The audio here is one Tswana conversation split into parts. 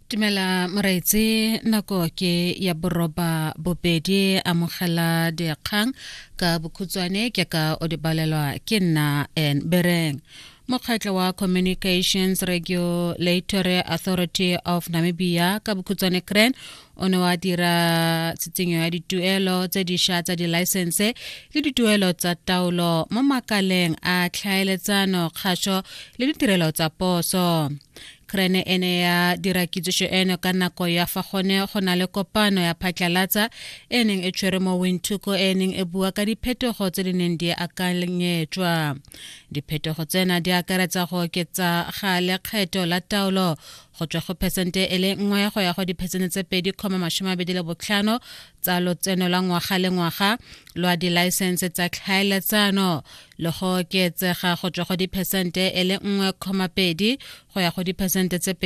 Tumela moraitse nako ke ya boroba bobedi amogela dikgang ka bokhutswane ke ka o di balelwa ke nna en bereng. Mokgatlo wa Communications Regulatory Authority of Namibia ka bokhutswane CREN o ne wa dira tsitsinyo ya dituelo tse di sha tsa di-license le dituelo tsa taolo mo makaleng a tlhaeletsano kgaso le ditirelo tsa poso. CREN ene ya dira kitsiso eno ka nako ya fa gone go na le kopano ya phatlalatsa eneng e tshwere mo Windhoek eneng e bua ka diphetogo tse di neng di akanyetswa. Diphetogo tsena di akaretsa go oketsa ga lekgetho la taolo go tswa go phesente e le 1 go ya go diphesente tse 2.25 tsa lotseno la ngwaga le ngwaga lwa di-license tsa tlhaeletsano le go oketsega go tswa go diphesente e le 1.2 go ya go diphesente tse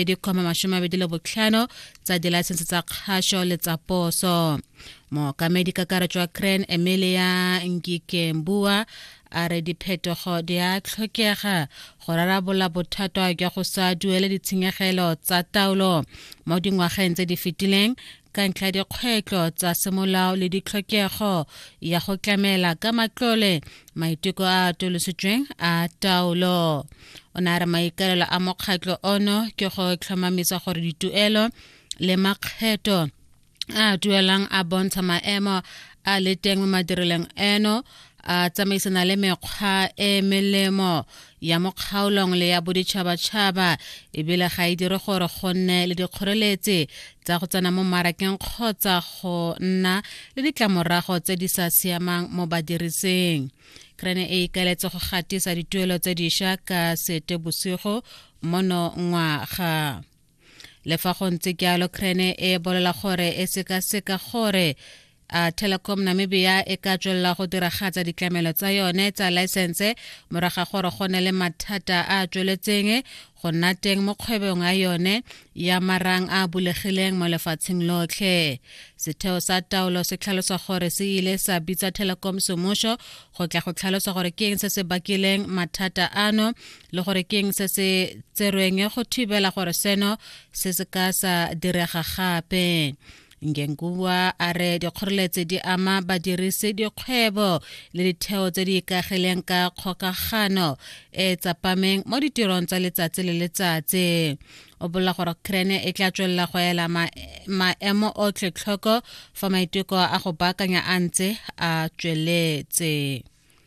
2.25 tsa di-license tsa kgaso le tsa poso. Mookamedi kakaretso wa CREN Emilia Ngikembua a re diphetogo di a tlhokega go rarabolla bothata jwa go sa duele ditshenyegelo tsa taolo mo dingwageng tse di fetileng ka ntlha dikgwetlho tsa semolao le ditlhokego ya go tlamela ka matlole maiteko a atolositsweng a taolo. O na re maikarelo a mokgatlo ono ke go tlhomamisa gore dituelo le makgetho a duelang a bontsha maemo a le teng mo madirelong eno a tsamaisana le mekgwa e melemo ya mokgaolong le ya boditšhabatšhaba ebile ga e dire gore go nne le dikgoreletsi tsa go tsena mo mmarakeng kgotsa go nna le ditlamorago tse di sa siamang mo badirising. CREN e ikaeletse go gatisa dituelo tse dišwa ka Seetebosigo mono ngwaga. Le fa go ntse jalo CREN e bolela gore e sekaseka gore Telecom Namibia e ka tswelela go diragatsa ditlamelo tsa yone tsa license moraga gore go ne le mathata a tsweletseng go nna teng mo kgwebong ya yone ya marang a bulegileng mo lefatsheng lotlhe. Setheo sa taolo se tlhalosa gore se ile sa bitsa Telecom Somusho go tla go tlhalosa gore ke eng se se bakileng mathata ano le gore ke eng se se tserweng go thibela gore seno se se ka sa direga gape. Ngengua a re dikgoreletsi di ama badirisi dikgwebo le ditheo tse di ikagileng ka kgokagano e tsapameng mo ditirong tsa letsatsi le letsatsi. O bolela gore CREN e tla tswelela go ela maemo otlhe tlhoko fa maiteko a go baakanya a ntse a tsweletse.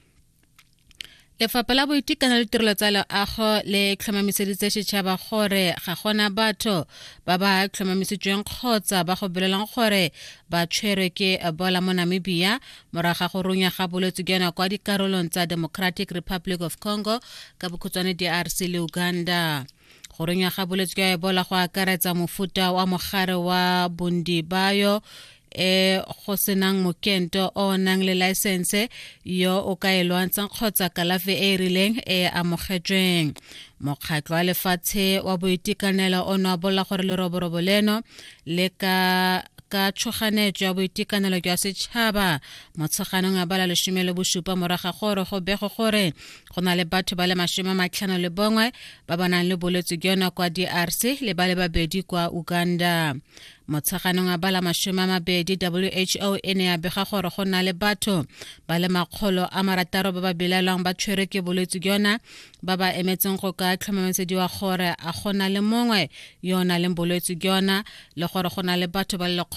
Lefapha la Boitekanelo le Tirelo tsa Loago le tlhomamiseditse setšhaba gore ga gona batho ba ba tlhomamisitsweng kgotsa ba go belelang gore ba tshwerwe ke Ebola mo Namibia moraga go runya ga bolwetse jona kwa dikarolong tsa Democratic Republic of Congo ka bokhutswane DRC le Uganda. Go runya ga bolwetse jwa Ebola go akaretsa mofuta wa mogare wa Bundibayo go senang mokento o nang le license yo o ka e lwantshang kgotsa kalafi e rileng e amogetsweng. Mokgatlo wa lefatshe wa boitekanelo o ne a bolela gore leroborobo leno le ka tshoganetso ya boitekanelo jwa setšhaba mo tshoganong ya bala 17 moraga gore go bego gore go na le batho ba le 51 ba ba nang le bolwetse jona kwa DRC le ba le babedi kwa Uganda. Motsaganong a bala 20 WHO e ne ya bega gore go na le batho ba le 600 ba ba belaelang ba tshwere ke bolwetse jona ba ba emetseng go ka tlhomamisediwa gore a gona le mongwe yo na le bolwetse jona le gore go na le batho ba le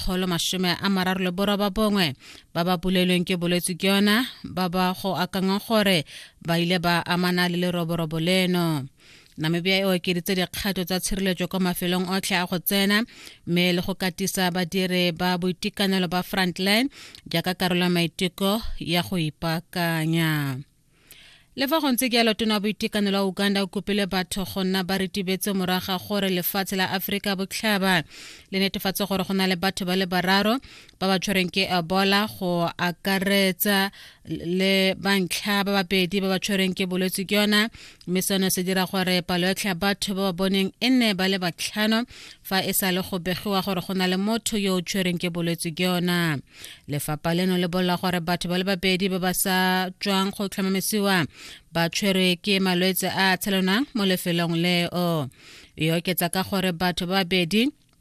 134 ba ba bulelweng ke bolwetse jona ba ba go akangwa gore ba ile ba amana le leroborobo leno. Namibia e okeditse dikgato tsa tshireletso kwa mafelong otlhe a go tsena mme le go katisa badire ba boitekanelo ba frontline jaaka karolo ya maiteko ya go ipaakanya. Le fa go ntse jalo tona boitekanelo wa Uganda o kopile batho go nna ba ritibetse moraga gore lefatshe la Afrika botlhaba le netefatsa gore go na le batho ba le 3 ba ba tshwereng ke Ebola go akaretsa le bantlha ba babedi ba ba tshwereng ke bolwetse jona mme seno se dira gore palo ya tlha batho ba ba boneng e nne ba le 5 fa e sa le go begiwa gore go na le motho yo o tshwereng ke bolwetse jona. Lefapha leno le bolela gore batho ba le babedi ba ba sa tswang go tlhomamisiwa ba tshwere ke malwetse a tshelanang mo lefelong leo. E oketsa ka gore batho ba babedi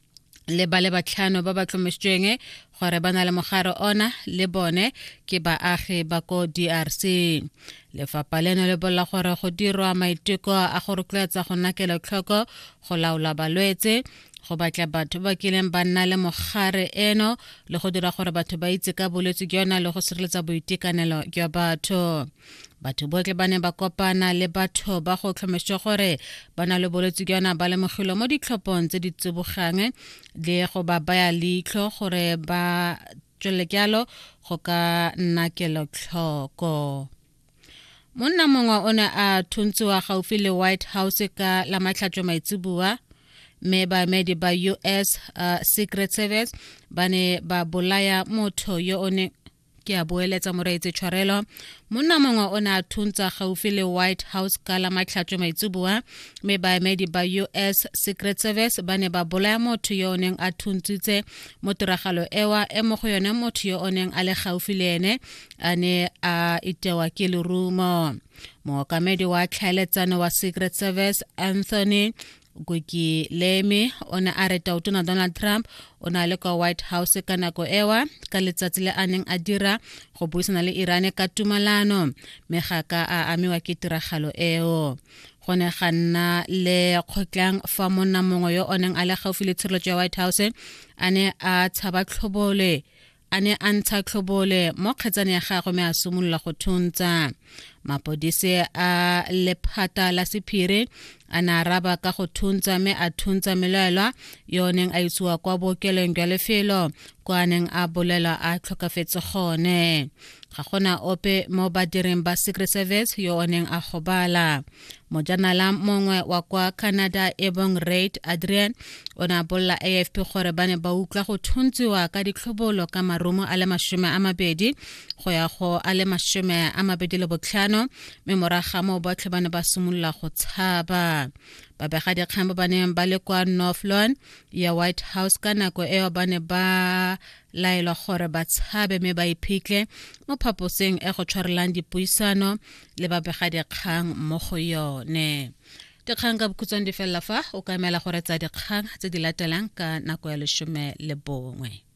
le ba le batlhano ba ba tlhomešitšweng gore ba na le mogare ona le bone ke baagi ba ko DRC. Lefapha leno le bolela gore go dirwa maiteko a go rotloetsa go nakela tlhoko go laola balwetse, go batla batho ba kileng ba nna le mogare eno le go dira gore batho ba itse ka bolwetse jona le go sireletsa boitekanelo jwa batho. Batho botlhe ba ne ba kopana le batho ba go tlhomešwa gore ba na le bolwetse jona ba lemogilwe mo ditlhophong tse di tsibogang le go ba baya leitlho gore ba tswele jalo go ka nna kelotlhoko. Monna mongwe o ne a thuntsiwa gaufi le White House ka la matlhatso maitseboa, mme baemedi ba US Secret Service ba ne ba bolaya motho yo o ne ke a boeletsa moreetsi tshwarelo. Monna mongwe o ne a thuntsa gaufi le White House ka la matlhatso maitseboa, mme baemedi ba US Secret Service ba ne ba bolaya motho yo o neng a thuntsitse mo tiragalo ewa mo go yone motho yo o neng a le gaufi le ene a ne a itewa ke lerumo. Mookamedi wa tlhaeletsano wa Secret Service Anthony Gugilemi o ne a re Tona Donald Trump o na le kwa White House ka nako ewa ka letsatsi le a neng a dira go buisana le Iran ka tumalano, mme ga ka a amiwa ke tiragalo eo. Go ne ga nna le kgotlang fa monna mongwe yo o neng a le gaufi le tshireletso ya White House a ne a tshaba tlhobole a ntsha tlhobole mo kgetsana ya gagwe mme a simolola go thuntsa. Mapodisi a lephata la sephiri a na araba ka go thuntsa mme a thuntsa melelwa yo neng a isiwa kwa bookelong jwa lefelo kwa neng a bolela a tlhokafetse gone. Ga gona ope mo badireng ba Secret Service yo o neng a gobala. Mojanala mongwe wa kwa Canada Ebong Reid Adrian o na bolla AFP gore ba ne ba utlwa go thuntsiwa ka ditlhobolo ka marumo a le 20 go ya go a le 25 mme moraga mo botlhe ba ne ba simolola go tshaba. Babegadikgang ba ne ba le kwa North Lawn ya White House ka nako eo ba ne ba laelwa gore ba tshabe mme ba iphitlhe mo phaposeng e go tshwarelang dipuisano le babegadikgang mo go yone. Dikgang ka bokhutswane di fela fa o ka emela gore tsa dikgang tse di latelang ka nako ya 11.